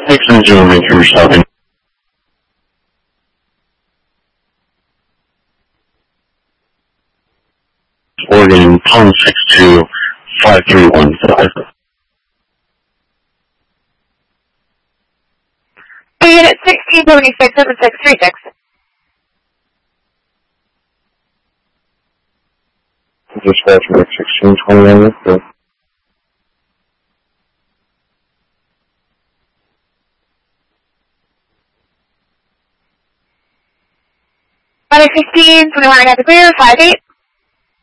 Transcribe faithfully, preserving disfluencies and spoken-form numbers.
six and zero Vancouver South. Oregon, pound six two five three one five. Unit sixteen seventy-six seven six three six. Dispatch Max sixteen twenty-one. Five sixteen twenty-one. I got the clear. Five eight.